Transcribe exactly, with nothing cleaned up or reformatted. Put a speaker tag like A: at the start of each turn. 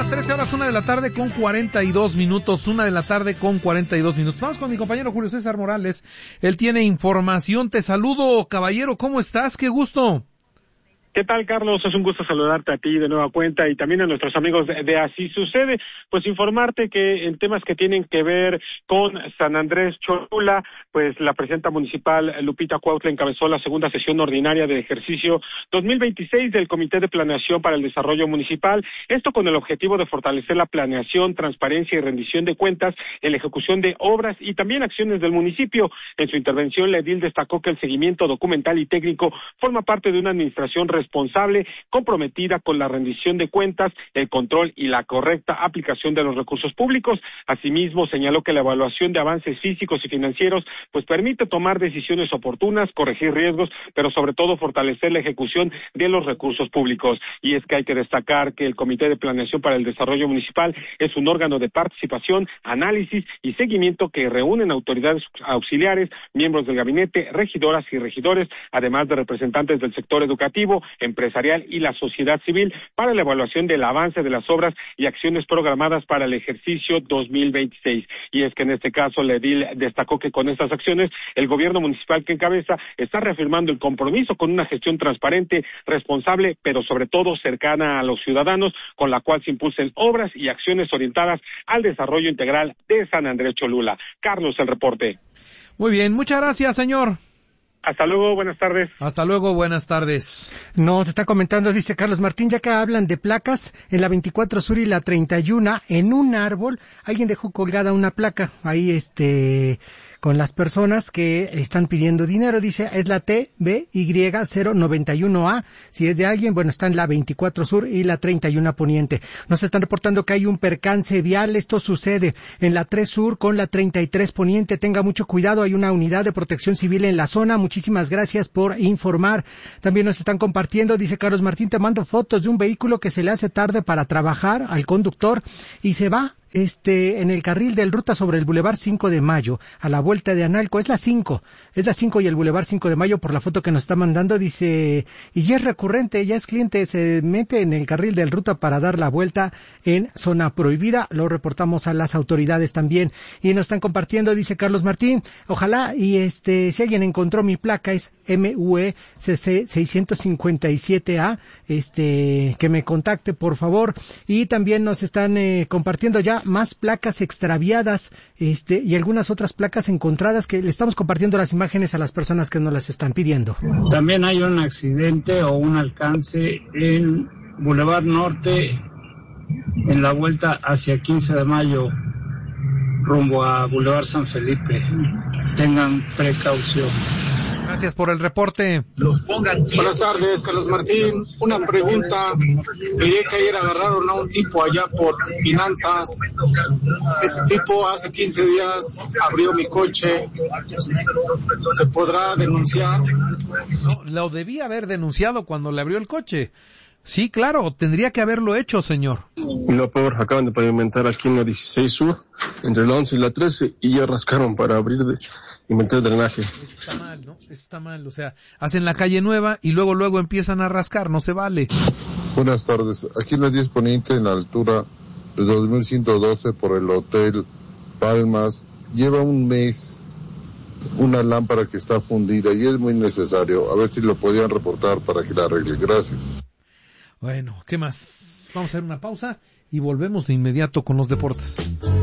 A: las trece horas, una de la tarde con cuarenta y dos minutos, una de la tarde con cuarenta y dos minutos. Vamos con mi compañero Julio César Morales, él tiene información. Te saludo, caballero, ¿cómo estás? Qué gusto.
B: ¿Qué tal, Carlos? Es un gusto saludarte a ti de nueva cuenta y también a nuestros amigos de, de Así Sucede. Pues informarte que en temas que tienen que ver con San Andrés Cholula, pues la presidenta municipal Lupita Cuautla encabezó la segunda sesión ordinaria del ejercicio dos mil veintiséis del Comité de Planeación para el Desarrollo Municipal. Esto con el objetivo de fortalecer la planeación, transparencia y rendición de cuentas en la ejecución de obras y también acciones del municipio. En su intervención, la edil destacó que el seguimiento documental y técnico forma parte de una administración responsable, comprometida con la rendición de cuentas, el control y la correcta aplicación de los recursos públicos. Asimismo, señaló que la evaluación de avances físicos y financieros pues permite tomar decisiones oportunas, corregir riesgos, pero sobre todo fortalecer la ejecución de los recursos públicos. Y es que hay que destacar que el Comité de Planeación para el Desarrollo Municipal es un órgano de participación, análisis y seguimiento que reúnen autoridades auxiliares, miembros del gabinete, regidoras y regidores, además de representantes del sector educativo, empresarial y la sociedad civil para la evaluación del avance de las obras y acciones programadas para el ejercicio dos mil veintiséis. Y es que en este caso la edil destacó que con estas acciones el gobierno municipal que encabeza está reafirmando el compromiso con una gestión transparente, responsable, pero sobre todo cercana a los ciudadanos, con la cual se impulsen obras y acciones orientadas al desarrollo integral de San Andrés Cholula. Carlos, el reporte.
A: Muy bien, muchas gracias, señor.
B: Hasta luego, buenas tardes.
A: Hasta luego, buenas tardes.
C: Nos está comentando, dice Carlos Martín, ya que hablan de placas, en la veinticuatro Sur y la treinta y uno, en un árbol, alguien dejó colgada una placa, ahí este, con las personas que están pidiendo dinero, dice, es la T B Y cero noventa y uno A, si es de alguien, bueno, está en la veinticuatro Sur y la treinta y uno Poniente. Nos están reportando que hay un percance vial, esto sucede en la tres Sur con la treinta y tres Poniente, tenga mucho cuidado, hay una unidad de protección civil en la zona. Muchísimas gracias por informar. También nos están compartiendo, dice Carlos Martín, te mando fotos de un vehículo que se le hace tarde para trabajar al conductor y se va este en el carril del ruta sobre el Boulevard cinco de Mayo, a la vuelta de Analco. Es la cinco, es la cinco y el Boulevard cinco de Mayo por la foto que nos está mandando, dice, y ya es recurrente, ya es cliente, se mete en el carril del ruta para dar la vuelta en zona prohibida. Lo reportamos a las autoridades también. Y nos están compartiendo, dice Carlos Martín, ojalá y este, si alguien encontró mi placa, es M U E C C seiscientos cincuenta y siete A, este, que me contacte, por favor. Y también nos están eh, compartiendo ya más placas extraviadas, este, y algunas otras placas encontradas que le estamos compartiendo las imágenes a las personas que nos las están pidiendo.
D: También hay un accidente o un alcance en Boulevard Norte, en la vuelta hacia quince de mayo, rumbo a Boulevard San Felipe. Tengan precaución.
A: Gracias por el reporte.
E: Buenas tardes, Carlos Martín. Una pregunta. Miré que ayer agarraron a un tipo allá por Finanzas. Ese tipo hace quince días abrió mi coche. ¿Se podrá denunciar?
A: No, lo debía haber denunciado cuando le abrió el coche. Sí, claro, tendría que haberlo hecho, señor.
F: Y lo peor, acaban de pavimentar aquí en la dieciséis Sur, entre la once y la trece, y ya rascaron para abrir de, y meter drenaje.
A: Eso está mal, ¿no? Eso está mal, o sea, hacen la calle nueva y luego luego empiezan a rascar, no se vale.
G: Buenas tardes, aquí en la diez Poniente, en la altura de dos mil ciento doce por el Hotel Palmas, lleva un mes una lámpara que está fundida y es muy necesario, a ver si lo podían reportar para que la arregle. Gracias.
A: Bueno, ¿qué más? Vamos a hacer una pausa y volvemos de inmediato con los deportes.